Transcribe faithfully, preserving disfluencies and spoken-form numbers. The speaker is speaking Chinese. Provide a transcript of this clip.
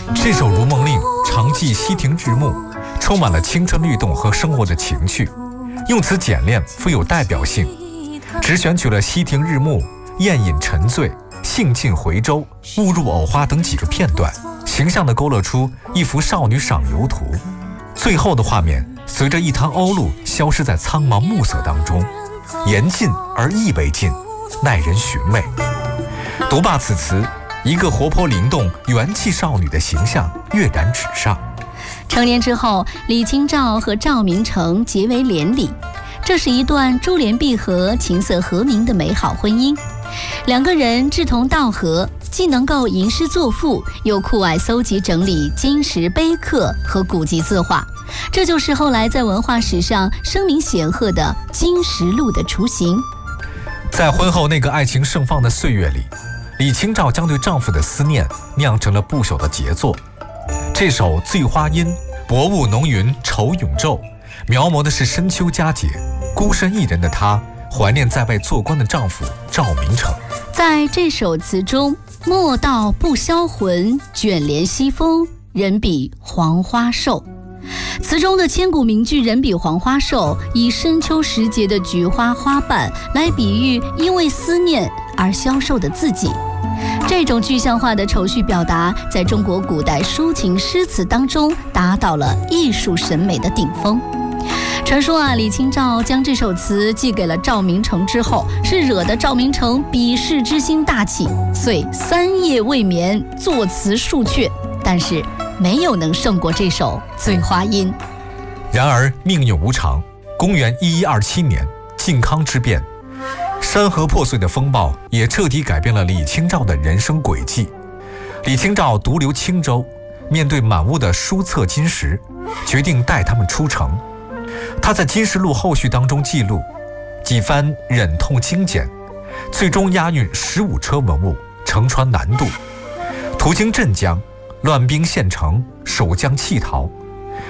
这首《如梦令》常记溪亭日暮，充满了青春律动和生活的情趣，用词简练，富有代表性，只选取了溪亭日暮、宴饮沉醉、兴尽回舟、误入藕花等几个片段，形象地勾勒出一幅少女赏游图。最后的画面随着一滩鸥鹭消失在苍茫暮色当中，言尽而意未尽，耐人寻味。读罢此词，一个活泼灵动、元气少女的形象跃然纸上。 成年之后，李清照和赵明诚结为连理，这是一段珠联璧合、琴瑟和鸣的美好婚姻。两个人志同道合，既能够吟诗作赋，又酷爱搜集整理金石碑刻和古籍字画，这就是后来在文化史上声名显赫的《金石录》的雏形。 在婚后那个爱情盛放的岁月里，李清照将对丈夫的思念酿成了不朽的杰作。这首《醉花阴》，薄雾浓云愁永昼，描摹的是深秋佳节，孤身一人的她怀念在外做官的丈夫赵明诚。 在这首词中，莫道不销魂，卷帘西风，人比黄花瘦。词中的千古名句人比黄花瘦，以深秋时节的菊花花瓣来比喻因为思念而消瘦的自己。这种具象化的愁绪表达，在中国古代抒情诗词当中达到了艺术审美的顶峰。传说啊，李清照将这首词寄给了赵明诚之后，是惹得赵明诚鄙视之心大起，遂三夜未眠，作词数阙，但是没有能胜过这首《醉花阴》。 然而命运无常，公元一一二七年，靖康之变，山河破碎的风暴也彻底改变了李清照的人生轨迹。李清照独留青州，面对满屋的书册金石，决定带他们出城。他在《金石录》后续当中记录，几番忍痛精简，最终押运十五车文物乘船南渡，途经镇江，乱兵陷城，守将弃逃，